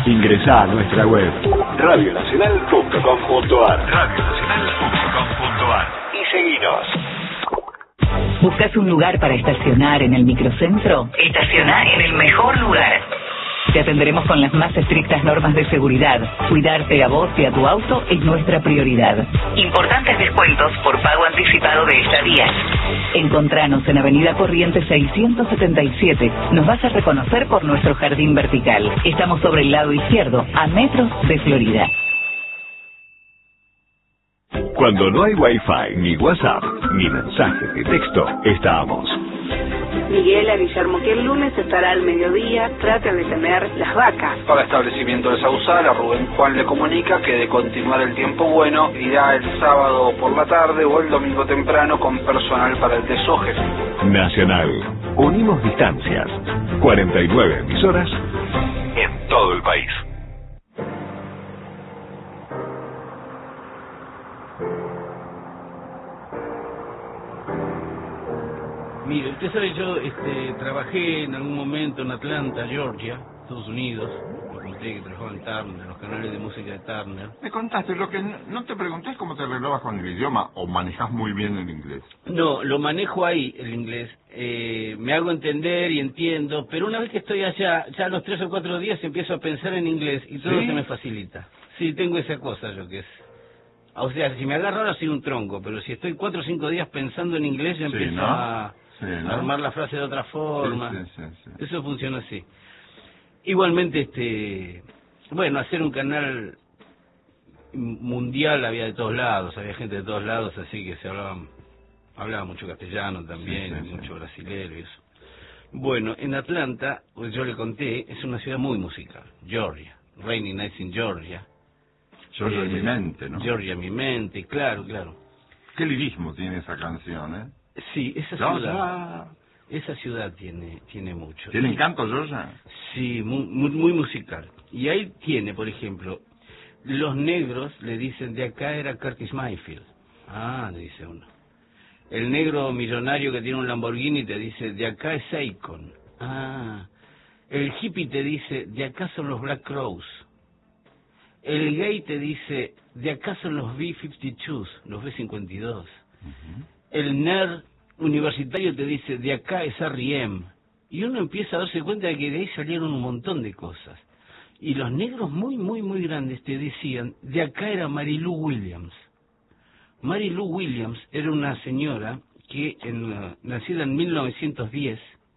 Ingresá a nuestra web radionacional.com.ar y seguinos. ¿Buscas un lugar para estacionar en el microcentro? Estacioná en el mejor lugar. Te atenderemos con las más estrictas normas de seguridad. Cuidarte a vos y a tu auto es nuestra prioridad. Importantes descuentos por pago anticipado de estadías. Encontranos en Avenida Corrientes 677. Nos vas a reconocer por nuestro jardín vertical. Estamos sobre el lado izquierdo, a metros de Florida. Cuando no hay Wi-Fi, ni WhatsApp, ni mensajes de texto, estamos. Miguel a Guillermo que el lunes estará al mediodía, trata de tener las vacas. Para establecimiento de Sausal, a Rubén Juan le comunica que de continuar el tiempo bueno, irá el sábado por la tarde o el domingo temprano con personal para el desoje. Nacional. Unimos distancias. 49 emisoras en todo el país. Mire, usted sabe, yo trabajé en algún momento en Atlanta, Georgia, Estados Unidos. Me conté que trabajaba en Turner, en los canales de música de Turner. Me contaste, lo que no te pregunté es cómo te arreglabas con el idioma, o manejas muy bien el inglés. No, lo manejo ahí, el inglés. Me hago entender y entiendo, pero una vez que estoy allá, ya a los 3 o 4 días empiezo a pensar en inglés y todo se me facilita. Sí, tengo esa cosa yo que es... O sea, si me agarro ahora soy un tronco, pero si estoy 4 o 5 días pensando en inglés, ya empiezo a armar la frase de otra forma. Sí. Eso funciona así. Igualmente, bueno, hacer un canal mundial había de todos lados, había gente de todos lados, así que hablaba mucho castellano también, mucho brasilero y eso. Bueno, en Atlanta, pues yo le conté, es una ciudad muy musical, Georgia, Rainy Nights in Georgia. Georgia en mi mente, ¿no? Georgia en mi mente, claro. Qué lirismo tiene esa canción, ¿eh? Sí, esa ciudad tiene mucho. ¿Tiene encanto, Georgia? Sí, muy musical. Y ahí tiene, por ejemplo, los negros le dicen, de acá era Curtis Mayfield. Ah, dice uno. El negro millonario que tiene un Lamborghini te dice, de acá es Akon. Ah, el hippie te dice, de acá son los Black Crowes. El gay te dice, de acá son los B-52s, los B-52. El nerd universitario te dice, de acá es R.E.M. Y uno empieza a darse cuenta de que de ahí salieron un montón de cosas. Y los negros muy grandes te decían, de acá era Mary Lou Williams. Mary Lou Williams era una señora que nacida en 1910,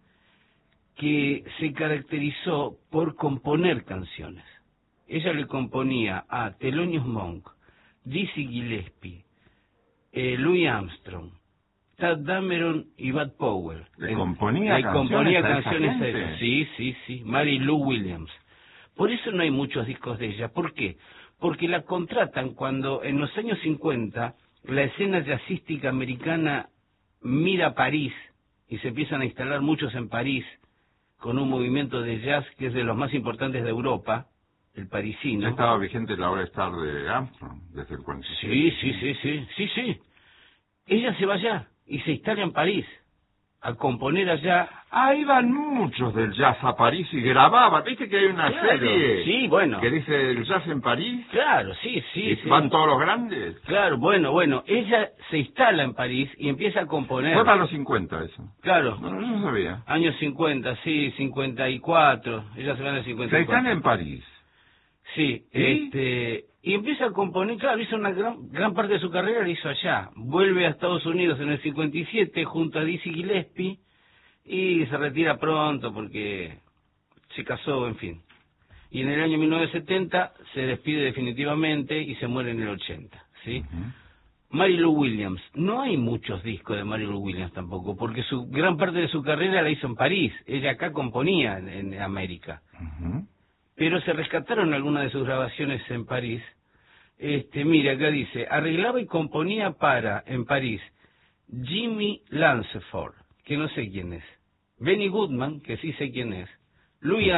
que se caracterizó por componer canciones. Ella le componía a Thelonious Monk, Dizzy Gillespie, Louis Armstrong, Tad Dameron y Bud Powell. ¿Le componía canciones a ella? Sí, Mary Lou Williams. Por eso no hay muchos discos de ella. ¿Por qué? Porque la contratan cuando en los años 50 la escena jazzística americana mira París y se empiezan a instalar muchos en París con un movimiento de jazz que es de los más importantes de Europa, el parisino. ¿Ya estaba vigente la hora estar de Armstrong desde el 47? Sí. Ella se va allá y se instala en París a componer allá. Ahí van muchos del jazz a París y grababan. ¿Viste que hay una serie? Sí, bueno. Que dice el jazz en París. Claro, sí. ¿Y van todos los grandes? Claro, bueno. Ella se instala en París y empieza a componer. Fue para los 50 eso. Claro. No sabía. Años 50, sí, 54. Ella se va en el 54. Se instala en París. Sí, y empieza a componer, claro, hizo una gran parte de su carrera la hizo allá. Vuelve a Estados Unidos en el 57 junto a Dizzy Gillespie y se retira pronto porque se casó, en fin. Y en el año 1970 se despide definitivamente y se muere en el 80, ¿sí? Mary Lou Williams. No hay muchos discos de Mary Lou Williams tampoco, porque gran parte de su carrera la hizo en París. Ella acá componía en América. Pero se rescataron algunas de sus grabaciones en París. Mira, acá dice, arreglaba y componía en París, Jimmy Lanceford, que no sé quién es, Benny Goodman, que sí sé quién es, Louis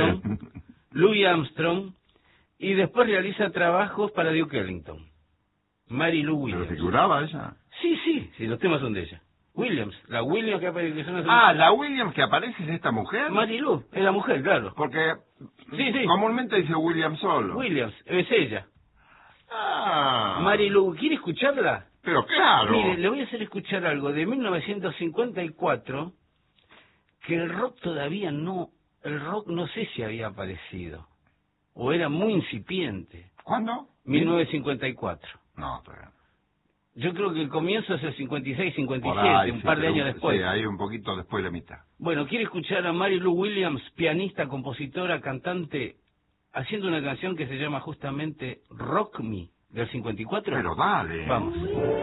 Armstrong, y después realiza trabajos para Duke Ellington. Mary Lou Williams. ¿Pero figuraba ella? Sí, los temas son de ella. Williams, la Williams que aparece. La Williams que aparece es esta mujer. Mary Lou, es la mujer, claro. Porque Sí, sí. Comúnmente dice Williams solo. Williams, es ella. Ah. Marilu, ¿quiere escucharla? Pero claro. Mire, le voy a hacer escuchar algo de 1954, que el rock no sé si había aparecido, o era muy incipiente. ¿Cuándo? 1954. No, todavía no. Yo creo que el comienzo es el 56, 57, Por ahí, un sí, par de pero- años después. Sí, ahí un poquito después de la mitad. Bueno, ¿quiere escuchar a Marilu Williams, pianista, compositora, cantante, haciendo una canción que se llama justamente Rock Me, del 54? Pero dale. Vamos.